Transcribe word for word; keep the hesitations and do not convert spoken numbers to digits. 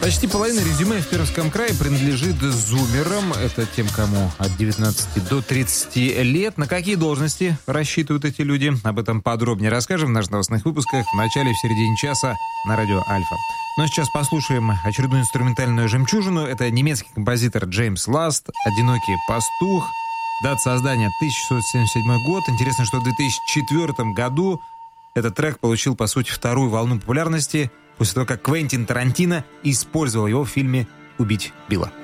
Почти половина резюме в Пермском крае принадлежит зумерам. Это тем, кому от девятнадцати до тридцати лет. На какие должности рассчитывают эти люди? Об этом подробнее расскажем в наших новостных выпусках в начале и в середине часа на радио Альфа. Но сейчас послушаем очередную инструментальную жемчужину. Это немецкий композитор Джеймс Ласт «Одинокий пастух». Дата создания тысяча шестьсот семьдесят седьмой год. Интересно, что в две тысячи четвёртом году этот трек получил, по сути, вторую волну популярности после того, как Квентин Тарантино использовал его в фильме «Убить Билла».